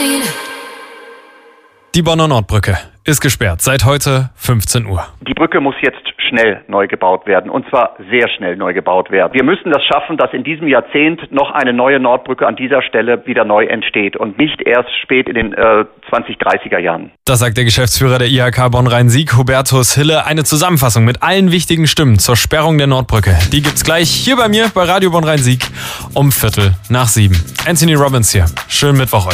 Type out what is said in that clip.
Die Bonner Nordbrücke ist gesperrt seit heute 15 Uhr. Die Brücke muss jetzt schnell neu gebaut werden, und zwar sehr schnell neu gebaut werden. Wir müssen das schaffen, dass in diesem Jahrzehnt noch eine neue Nordbrücke an dieser Stelle wieder neu entsteht und nicht erst spät in den 2030er Jahren. Das sagt der Geschäftsführer der IHK Bonn-Rhein-Sieg, Hubertus Hille. Eine Zusammenfassung mit allen wichtigen Stimmen zur Sperrung der Nordbrücke, die gibt's gleich hier bei mir bei Radio Bonn-Rhein-Sieg um 6:15. Anthony Robbins hier. Schönen Mittwoch euch.